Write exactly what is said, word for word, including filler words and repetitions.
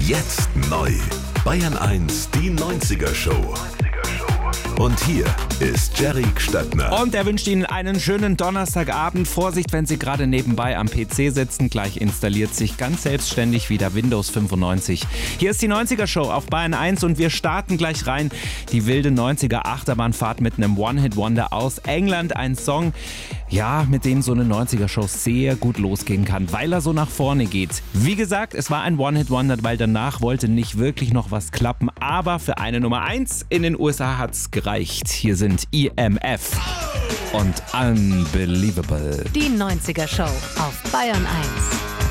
Jetzt neu. Bayern eins, die neunziger Show. Und hier ist Jerry Stöckner. Und er wünscht Ihnen einen schönen Donnerstagabend. Vorsicht, wenn Sie gerade nebenbei am P C sitzen. Gleich installiert sich ganz selbstständig wieder Windows fünfundneunzig. Hier ist die neunziger Show auf Bayern eins und wir starten gleich rein. Die wilde neunziger Achterbahnfahrt mit einem One-Hit-Wonder aus England. Ein Song, ja, mit dem so eine neunziger Show sehr gut losgehen kann, weil er so nach vorne geht. Wie gesagt, es war ein One-Hit-Wonder, weil danach wollte nicht wirklich noch was klappen. Aber für eine Nummer eins in den U S A hat's gereicht. Hier sind E M F und Unbelievable. Die neunziger Show auf Bayern eins.